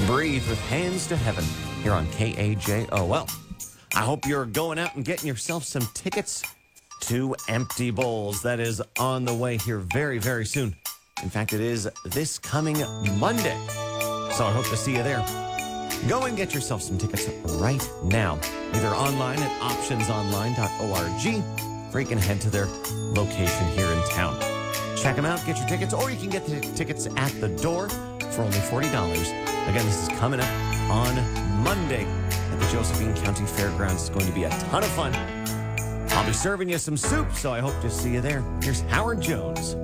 Breathe with Hands to Heaven here on KAJO. Well, I hope you're going out and getting yourself some tickets to Empty Bowls. That is on the way here very, very soon. In fact, it is this coming Monday. So I hope to see you there. Go and get yourself some tickets right now, either online at optionsonline.org, or you can head to their location here in town. Check them out, get your tickets, or you can get the tickets at the door for only $40. Again, this is coming up on Monday at the Josephine County Fairgrounds. It's going to be a ton of fun. I'll be serving you some soup, so I hope to see you there. Here's Howard Jones.